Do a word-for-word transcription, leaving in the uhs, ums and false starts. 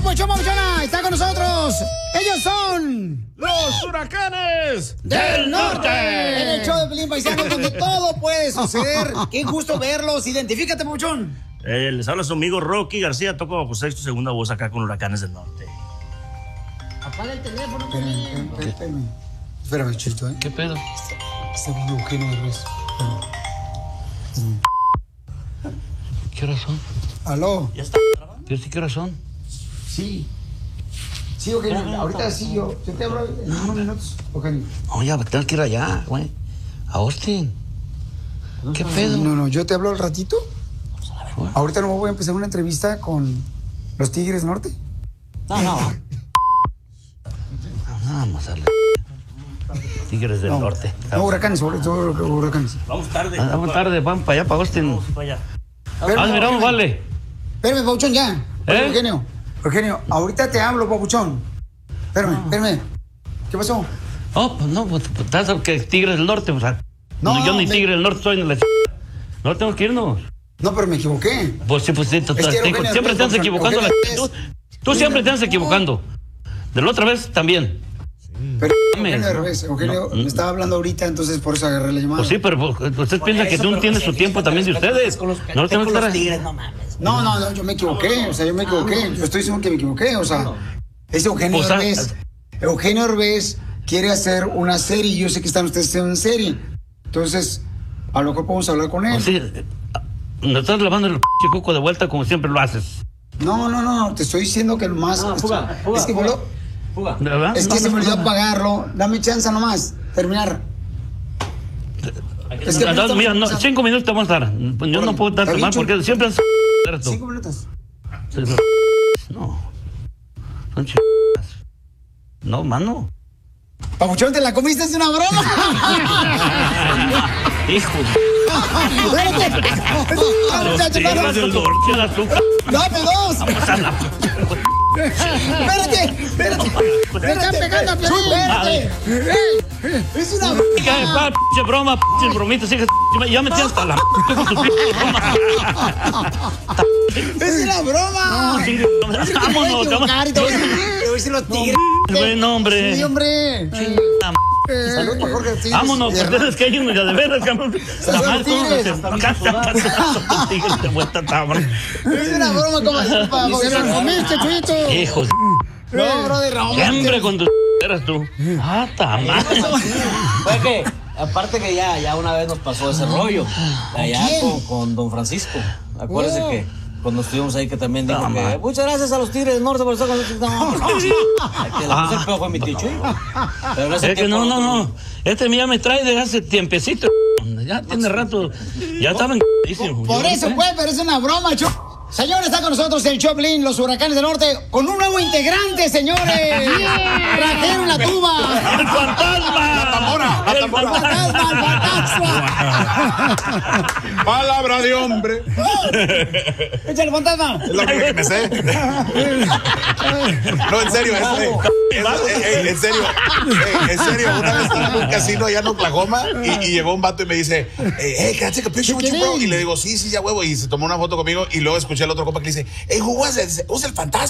papuchón, papuchona! ¡Está con nosotros! ¡Ellos son... ¡Los huracanes del norte! En el show de Pelín Paisano, donde todo puede suceder. ¡Qué gusto verlos! Identifícate, papuchón. Eh, les habla su amigo Rocky García, toco bajo sexto segunda voz acá con Huracanes del Norte. Apaga el teléfono, Pelín. Espérame, espérame, Chito, ¿eh? ¿Qué pedo? Está viendo Eugenio Derbez. ¿Qué horas son? ¿Aló? ¿Ya está grabando? ¿Yo sí qué horas son? Sí. Sí, Eugenio, Ah, ahorita sí yo. Yo te hablo en unos minutos, Eugenio. No, ya tengo que ir allá, güey. A Austin. ¿Qué pedo? No, no, yo te hablo al ratito. Ahorita no voy a empezar una entrevista con los Tigres Norte. No, no. Vamos a la... Tigres del No, Norte. no, huracanes, sobre todo huracanes. Vamos tarde. Ah, vamos tarde, vamos para allá, para Austin. Vamos para allá. Ah, miramos, vale. Espérame, Papuchón, ya. ¿Eh? Eugenio, Eugenio, ahorita te hablo, Papuchón. Espérame, espérame. ¿Qué pasó? Oh, pues no, pues estás que Tigres del Norte, o sea. No, No, yo ni me- Tigre del Norte soy ni la ch... No tengo que irnos. No, pero me equivoqué. Pues sí, pues sí, tú- Es que tú- Eugenio siempre te Derbez, estás equivocando. La... Eugenio Tú, Derbez. tú siempre te estás equivocando. De la otra vez también. Pero Dame, Eugenio ¿no? Derbez, Eugenio No, me estaba hablando ahorita, entonces por eso agarré la llamada. Pues sí, pero pues, usted piensa que tú tienes su tiempo también de ustedes. No lo tengo que estar. no mames. No, no, no, yo me equivoqué, o sea, yo me equivoqué. Yo estoy diciendo que me equivoqué, o sea, es Eugenio O sea, Derbez. Eugenio Derbez quiere hacer una serie, y yo sé que están ustedes haciendo una serie. Entonces, a lo mejor podemos hablar con él. Sí, nos estás lavando el p coco de vuelta como siempre lo haces. No, no, no, te estoy diciendo que lo más. No, fuga, fuga, es que, fuga. boludo, Fuga. ¿De verdad? es que No, se me no, olvidó no. pagarlo. Dame chance nomás, terminar. Es que Ah, ahorita mira, vamos no, a- cinco minutos te vamos a dar. Pues yo no puedo ¿Está darte bien, más Chuy? porque siempre has... Cinco minutos. No. Son ch... No, mano. Papuchón, ¿te la comiste? Es una broma. Hijo. Espérate. Muchacho, Tigres espérate. del Norte, el azúcar. Dame dos. Espérate, espérate. Me están pegando a Piolín. Espérate. Ey, es una ¿Qué pa, pinche broma, pinche bromita? Sí, que- ya me tienes hasta la... con tu pinche broma. Es una broma. Sí, vámonos, Te voy a equivocar y te voy a- vamos. te voy a decir los tigres. Buen hombre. Sí, hombre. Chingada m- Eh, Salud por Jorge Tigres. Vámonos, Y porque es que hay uno ya de veras, cabrón. La Saludos, madre, ¿cómo Tigres. se encanta pasar Tigres de vuelta, cabrón? Es una broma como y se lo comiste, Chuito. Hijos. No, brother, no. Siempre con tus eras tú. Ah, ta madre. Fue que, aparte que ya, ya una vez nos pasó ese rollo. Allá quién? con, con don Francisco. Acuérdese Oh. que cuando estuvimos ahí que también dijo No, que man. muchas gracias a los Tigres del Norte por estar con nosotros. No, no, no. El que le puso el pedo fue mi tío Chuy. Pero en ese Es que tiempo no, no, no. Este ya me trae desde hace tiempecito. Ya tiene rato. Ya estaba en. Por eso, pues, pero es una broma, Chu. Señores, está con nosotros el Choplin, los Huracanes del Norte, con un nuevo integrante, señores. Trajeron la tuba. ¡El fantasma! ¡La tambora! ¡El El fantasma, el fantasma. Palabra de hombre. Échale, fantasma. Es la que me sé. No, en serio, es, eh, es- eh, eh, en serio, eh, en serio, una vez estaba en un casino allá en Oklahoma y, y llegó un vato y me dice, eh, hey, can I take a picture with you, bro? Y le digo, sí, sí, ya huevo, y se tomó una foto conmigo y luego escuché al otro compa que le dice, hey, who was it? Dice, "Who's el fantasma?"